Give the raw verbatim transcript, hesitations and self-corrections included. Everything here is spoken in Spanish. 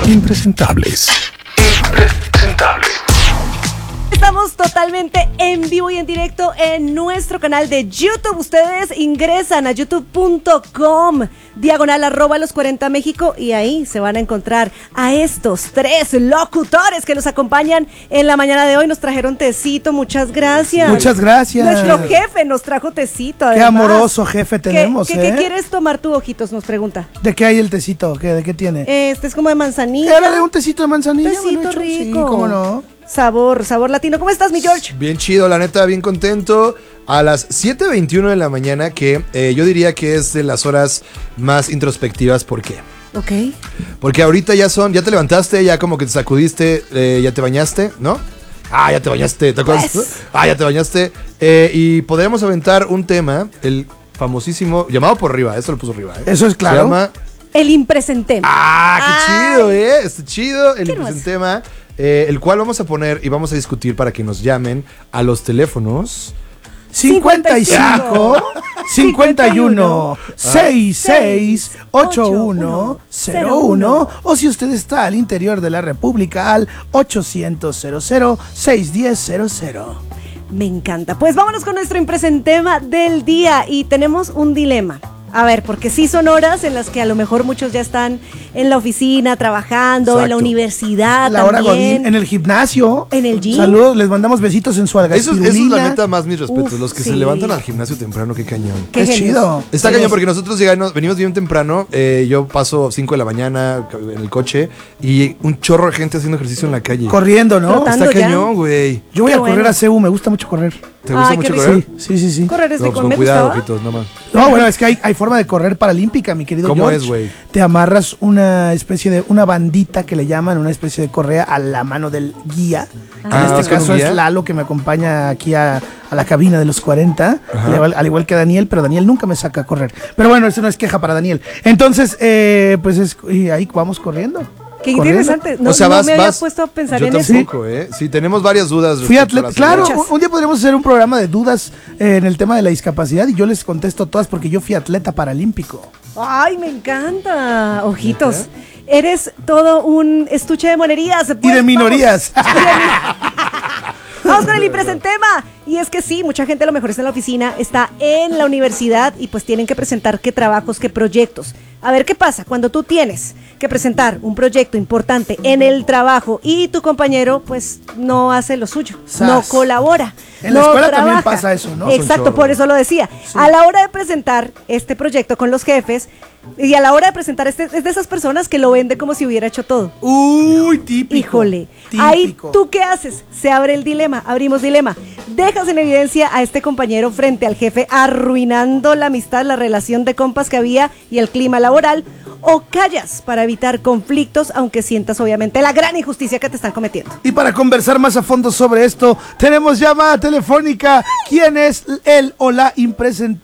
Impresentables. Impresentables. Estamos totalmente en vivo y en directo en nuestro canal de YouTube. Ustedes ingresan a youtube punto com, diagonal arroba los cuarenta México, y ahí se van a encontrar a estos tres locutores que nos acompañan en la mañana de hoy. Nos trajeron tecito, muchas gracias. Muchas gracias. Nuestro jefe nos trajo tecito. Qué además. amoroso jefe tenemos, ¿Qué, ¿eh? ¿Qué quieres tomar tú, Ojitos? Nos pregunta. ¿De qué hay el tecito? ¿Qué, ¿De qué tiene? Este es como de manzanilla. Era de un tecito de manzanilla. Tecito bueno, hecho. rico. Sí, cómo no. Sabor, sabor latino. ¿Cómo estás, mi George? Bien chido, la neta, bien contento. A las siete veintiuno de la mañana, que eh, yo diría que es de las horas más introspectivas. ¿Por qué? Ok. Porque ahorita ya son, ya te levantaste, ya como que te sacudiste, eh, ya te bañaste, ¿no? Ah, ya te bañaste, ¿te acuerdas? Pues. Ah, ya te bañaste. Eh, y podríamos aventar un tema, el famosísimo, llamado por arriba, eso lo puso arriba, ¿eh? Eso es claro. Se llama... El impresentema. Ah, qué Ay. chido, ¿eh? Está chido el Qué hermoso. impresentema, eh, el cual vamos a poner y vamos a discutir para que nos llamen a los teléfonos... cincuenta y cinco, cincuenta y uno, sesenta y seis, ochenta y uno, cero uno, o si usted está al interior de la República, al ochocientos, cero cero, seiscientos diez, cero cero. Me encanta. Pues vámonos con nuestro impresentema del día y tenemos un dilema. A ver, porque sí son horas en las que a lo mejor muchos ya están en la oficina, trabajando, en la Exacto. universidad La hora también. Godín, en el gimnasio. En el gym. Saludos, les mandamos besitos en su Eso, eso es la algaspirulina. neta más mis respetos, Uf, los que sí. se levantan al gimnasio temprano, qué cañón. Qué Es genios. chido. Está Sí. cañón porque nosotros llegamos, venimos bien temprano, eh, yo paso cinco de la mañana en el coche y un chorro de gente haciendo ejercicio en la calle. Corriendo, ¿no? Trotando. Está ya. cañón, güey. Yo voy Qué a correr bueno. a C U, me gusta mucho correr. ¿Te gusta Ay, qué mucho rico. correr? Sí, sí, sí. Correr es No, rico, pues con me cuidado, gustaba. ojitos, no más. No, bueno, es que hay, hay forma de correr paralímpica, mi querido ¿Cómo George. es, güey? Te amarras una especie de, una bandita que le llaman, una especie de correa a la mano del guía. Ah. En Ah, este ¿vas con caso un es guía? Lalo, que me acompaña aquí a, a la cabina de los cuarenta, Ajá. al igual, al igual que Daniel, pero Daniel nunca me saca a correr. Pero bueno, eso no es queja para Daniel. Entonces, eh, pues es, y ahí vamos corriendo. Qué Corriendo. interesante. No, o sea, no vas, me había vas. puesto a pensar Yo en eso. tampoco, ¿eh? Sí, tenemos varias dudas. Fui respecto a atleta, la claro, salud. Muchas. un, un día podríamos hacer un programa de dudas eh, en el tema de la discapacidad y yo les contesto todas porque yo fui atleta paralímpico. Ay, me encanta. Ojitos. Eres todo un estuche de monerías. Y Pues, de minorías. Vamos con el impresentema. Y es que sí, mucha gente a lo mejor está en la oficina, está en la universidad y pues tienen que presentar qué trabajos, qué proyectos. A ver qué pasa cuando tú tienes que presentar un proyecto importante en el trabajo y tu compañero pues no hace lo suyo, Sas. no colabora. En la no escuela también trabaja. pasa eso, ¿no? Exacto, chorro. por eso lo decía. A la hora de presentar este proyecto con los jefes y a la hora de presentar este, es de esas personas que lo vende como si hubiera hecho todo. Uy, típico. Híjole, típico. ahí tú qué haces, se abre el dilema, abrimos dilema, dejas en evidencia a este compañero frente al jefe arruinando la amistad, la relación de compas que había y el clima laboral, o callas para evitar conflictos aunque sientas obviamente la gran injusticia que te están cometiendo. Y para conversar más a fondo sobre esto, tenemos llamada telefónica. ¿Quién es el o la impresentable?